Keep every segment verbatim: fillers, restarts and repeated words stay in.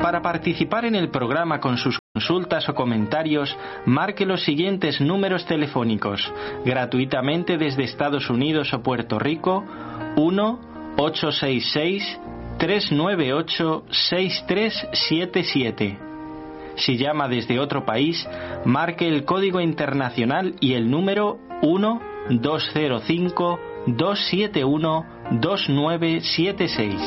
Para participar en el programa con sus consultas o comentarios, marque los siguientes números telefónicos, gratuitamente desde Estados Unidos o Puerto Rico: uno ocho seis seis, tres nueve ocho, seis tres siete siete. Si llama desde otro país, marque el código internacional y el número uno dos cero cinco, dos siete uno, dos nueve siete seis.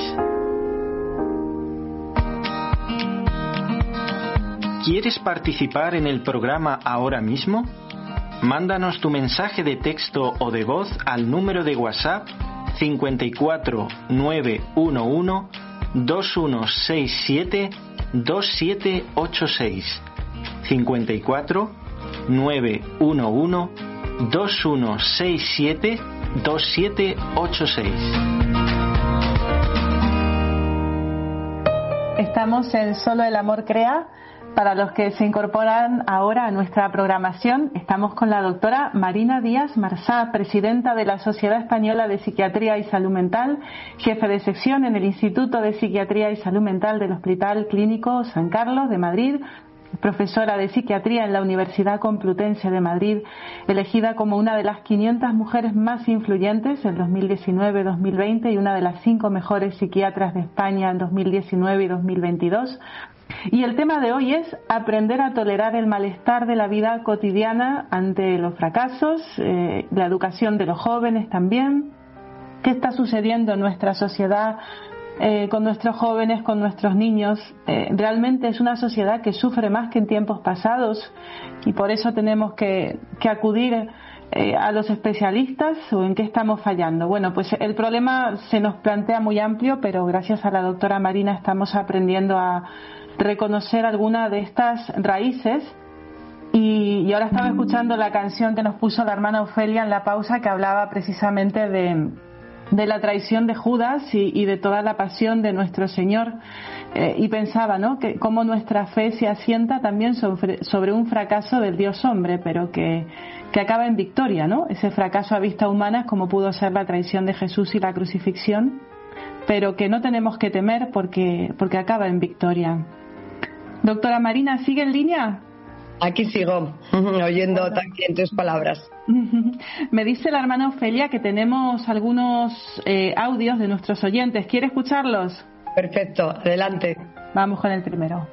¿Quieres participar en el programa ahora mismo? Mándanos tu mensaje de texto o de voz al número de WhatsApp cinco cuatro nueve uno uno, dos uno seis siete, dos siete ocho seis. cinco cuatro nueve uno uno, dos uno seis siete, dos siete ocho seis. Estamos en Solo el Amor Crea. Para los que se incorporan ahora a nuestra programación, estamos con la doctora Marina Díaz Marsá, presidenta de la Sociedad Española de Psiquiatría y Salud Mental, jefe de sección en el Instituto de Psiquiatría y Salud Mental del Hospital Clínico San Carlos de Madrid, profesora de psiquiatría en la Universidad Complutense de Madrid, elegida como una de las quinientas mujeres más influyentes en dos mil diecinueve dos mil veinte y una de las cinco mejores psiquiatras de España en dos mil diecinueve y dos mil veintidós. Y el tema de hoy es aprender a tolerar el malestar de la vida cotidiana ante los fracasos, eh, la educación de los jóvenes también. ¿Qué está sucediendo en nuestra sociedad eh, con nuestros jóvenes, con nuestros niños? Eh, realmente es una sociedad que sufre más que en tiempos pasados y por eso tenemos que, que acudir eh, a los especialistas. ¿O en qué estamos fallando? Bueno, pues el problema se nos plantea muy amplio, pero gracias a la doctora Marina estamos aprendiendo a reconocer alguna de estas raíces y, y ahora estaba escuchando la canción que nos puso la hermana Ofelia en la pausa, que hablaba precisamente de, de la traición de Judas y, y de toda la pasión de nuestro Señor, eh, y pensaba, ¿no?, que cómo nuestra fe se asienta también sobre, sobre un fracaso del Dios hombre, pero que, que acaba en victoria, ¿no? Ese fracaso a vista humana, como pudo ser la traición de Jesús y la crucifixión, pero que no tenemos que temer porque, porque acaba en victoria. Doctora Marina, ¿sigue en línea? Aquí sigo, oyendo también tus palabras. Me dice la hermana Ofelia que tenemos algunos eh, audios de nuestros oyentes. ¿Quiere escucharlos? Perfecto, adelante. Vamos con el primero.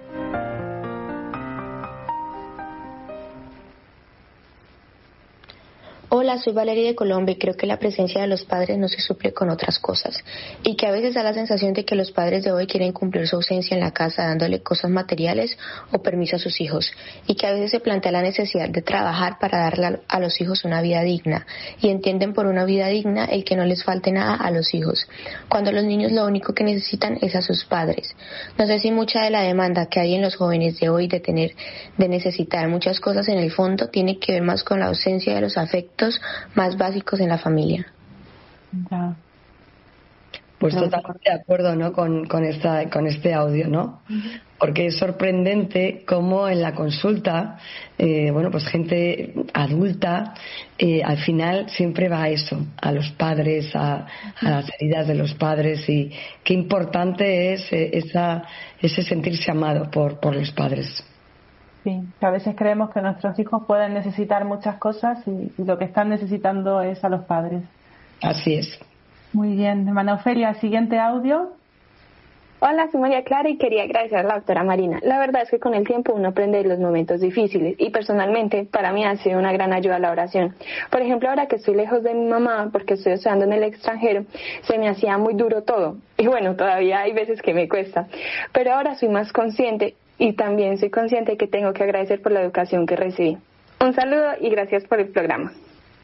Hola, soy Valeria de Colombia y creo que la presencia de los padres no se suple con otras cosas y que a veces da la sensación de que los padres de hoy quieren cumplir su ausencia en la casa dándole cosas materiales o permiso a sus hijos y que a veces se plantea la necesidad de trabajar para darle a los hijos una vida digna y entienden por una vida digna el que no les falte nada a los hijos, cuando los niños lo único que necesitan es a sus padres. No sé si mucha de la demanda que hay en los jóvenes de hoy de tener, de necesitar muchas cosas en el fondo tiene que ver más con la ausencia de los afectos más básicos en la familia. Ya. Pues totalmente de acuerdo, ¿no?, con, con, esta, con este audio, ¿no? Porque es sorprendente cómo en la consulta, eh, bueno, pues gente adulta, eh, al final siempre va a eso, a los padres, a, a las heridas de los padres, y qué importante es eh, esa, ese sentirse amado por, por los padres. Sí, que a veces creemos que nuestros hijos pueden necesitar muchas cosas y, y lo que están necesitando es a los padres. Así es. Muy bien, hermana Ofelia, siguiente audio. Hola, soy María Clara y quería agradecer a la doctora Marina. La verdad es que con el tiempo uno aprende de los momentos difíciles y personalmente para mí ha sido una gran ayuda la oración. Por ejemplo, ahora que estoy lejos de mi mamá porque estoy estudiando en el extranjero, se me hacía muy duro todo. Y bueno, todavía hay veces que me cuesta. Pero ahora soy más consciente y también soy consciente que tengo que agradecer por la educación que recibí. Un saludo y gracias por el programa.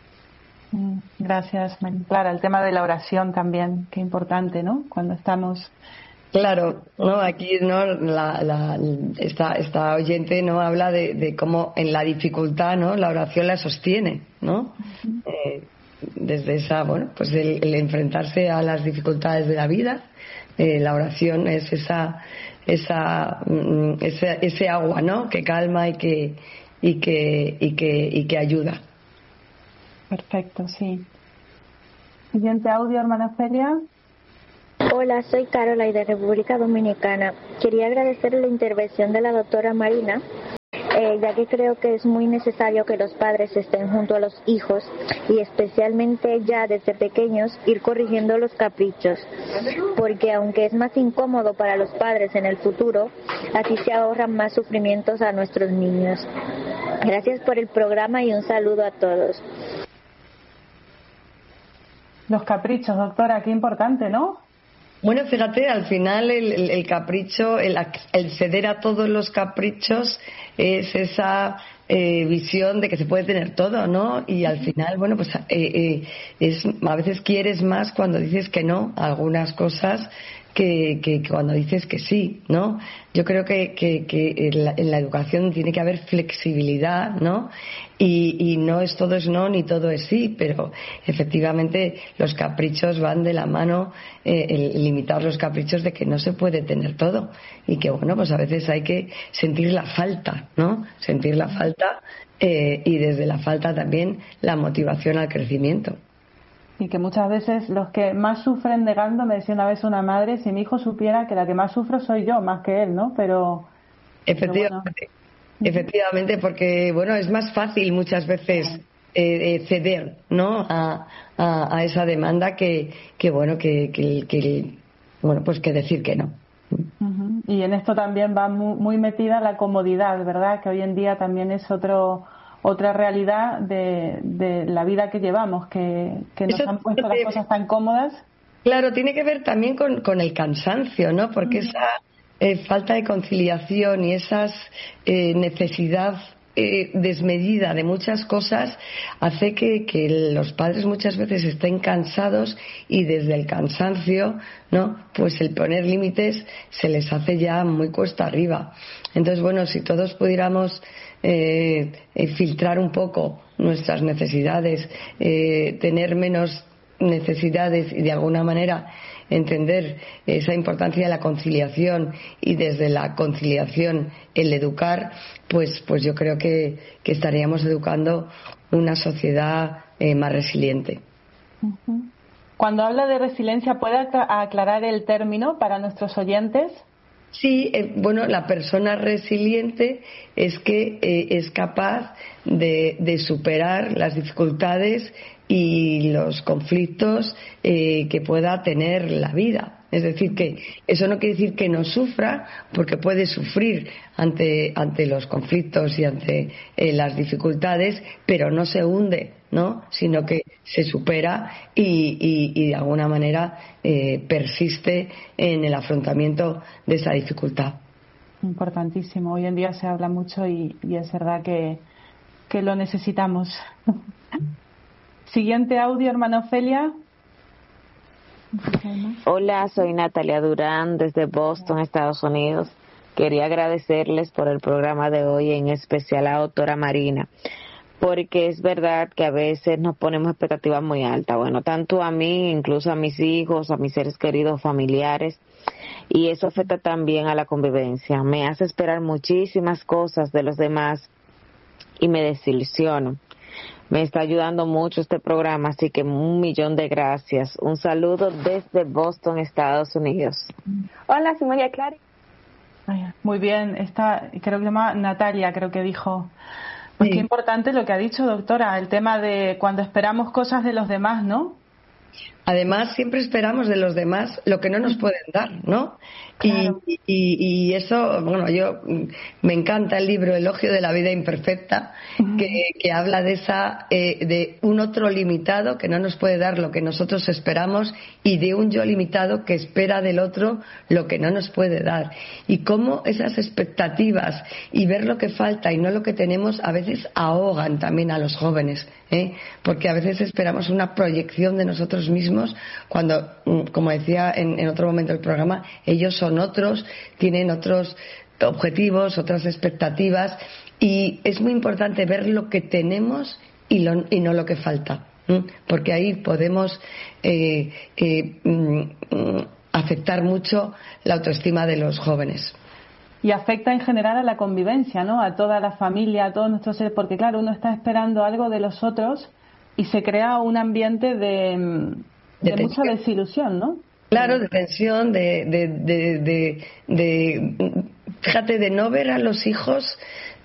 Gracias, María Clara. El tema de la oración también, qué importante, ¿no? Cuando estamos... Claro, no, aquí no la, la, esta, esta oyente no habla de, de cómo en la dificultad, ¿no?, la oración la sostiene, ¿no? Uh-huh. Eh, desde esa, bueno, pues el, el enfrentarse a las dificultades de la vida, eh, la oración es esa esa ese, ese agua, ¿no?, que calma y que y que y que y que ayuda. Perfecto, sí. Siguiente audio, hermana Celia. Hola, soy Carola y de República Dominicana. Quería agradecer la intervención de la doctora Marina, eh, ya que creo que es muy necesario que los padres estén junto a los hijos y especialmente ya desde pequeños ir corrigiendo los caprichos, porque aunque es más incómodo para los padres en el futuro, así se ahorran más sufrimientos a nuestros niños. Gracias por el programa y un saludo a todos. Los caprichos, doctora, qué importante, ¿no? Bueno, fíjate, al final el, el, el capricho, el, el ceder a todos los caprichos es esa eh, visión de que se puede tener todo, ¿no? Y al final, bueno, pues eh, eh, es a veces quieres más cuando dices que no a algunas cosas que, que, que cuando dices que sí, ¿no? Yo creo que, que, que en, la, en la educación tiene que haber flexibilidad, ¿no? Y, y no es todo es no ni todo es sí, pero efectivamente los caprichos van de la mano, eh, el limitar los caprichos de que no se puede tener todo y que bueno, pues a veces hay que sentir la falta, ¿no? Sentir la falta eh, y desde la falta también la motivación al crecimiento. Y que muchas veces los que más sufren negando, me decía una vez una madre, si mi hijo supiera que la que más sufro soy yo, más que él, ¿no? Pero... Efectivamente. Pero bueno. Efectivamente, porque bueno, es más fácil muchas veces eh, eh, ceder, ¿no? A, a, a esa demanda que, que bueno, que, que, que bueno, pues que decir que no. Uh-huh. Y en esto también va muy, muy metida la comodidad, ¿verdad? Que hoy en día también es otro otra realidad de, de la vida que llevamos, que, que nos Eso han puesto las cosas tan cómodas. Claro, tiene que ver también con, con el cansancio, ¿no? Porque uh-huh. esa eh, falta de conciliación y esa eh, necesidad eh, desmedida de muchas cosas hace que, que los padres muchas veces estén cansados y desde el cansancio, ¿no? Pues el poner límites se les hace ya muy cuesta arriba. Entonces, bueno, si todos pudiéramos eh, eh, filtrar un poco nuestras necesidades, eh, tener menos necesidades y de alguna manera entender esa importancia de la conciliación y desde la conciliación el educar, pues pues yo creo que, que estaríamos educando una sociedad eh, más resiliente. Cuando habla de resiliencia, ¿puede aclarar el término para nuestros oyentes? Sí, eh, bueno, la persona resiliente es que eh, es capaz de, de superar las dificultades y los conflictos eh, que pueda tener la vida. Es decir, que eso no quiere decir que no sufra, porque puede sufrir ante, ante los conflictos y ante eh, las dificultades, pero no se hunde, ¿no? Sino que se supera y, y, y de alguna manera eh, persiste en el afrontamiento de esa dificultad. Importantísimo. Hoy en día se habla mucho y, y es verdad que, que lo necesitamos. Siguiente audio, hermana Ofelia. Hola, soy Natalia Durán desde Boston, Estados Unidos. Quería agradecerles por el programa de hoy, en especial a la doctora Marina, porque es verdad que a veces nos ponemos expectativas muy altas, bueno, tanto a mí, incluso a mis hijos, a mis seres queridos, familiares, y eso afecta también a la convivencia. Me hace esperar muchísimas cosas de los demás y me desilusiono. Me está ayudando mucho este programa, así que un millón de gracias. Un saludo desde Boston, Estados Unidos. Hola, soy María Clara. Muy bien, esta, creo que se llama Natalia, creo que dijo. Pues sí. Qué importante lo que ha dicho, doctora, el tema de cuando esperamos cosas de los demás, ¿no? Además, siempre esperamos de los demás lo que no nos pueden dar, ¿no? Claro. Y, y, y eso, bueno, yo me encanta el libro Elogio de la vida imperfecta, uh-huh. que, que habla de esa eh, de un otro limitado que no nos puede dar lo que nosotros esperamos y de un yo limitado que espera del otro lo que no nos puede dar. Y cómo esas expectativas y ver lo que falta y no lo que tenemos a veces ahogan también a los jóvenes, ¿eh? Porque a veces esperamos una proyección de nosotros mismos cuando, como decía en, en otro momento del programa, ellos son otros, tienen otros objetivos, otras expectativas y es muy importante ver lo que tenemos y, lo, y no lo que falta, ¿eh? Porque ahí podemos eh, eh, mm, afectar mucho la autoestima de los jóvenes. Y afecta en general a la convivencia, ¿no? A toda la familia, a todos nuestros seres, porque claro, uno está esperando algo de los otros y se crea un ambiente de, de, de mucha desilusión, ¿no? Claro, de tensión, de, de, de, de, de, fíjate, de no ver a los hijos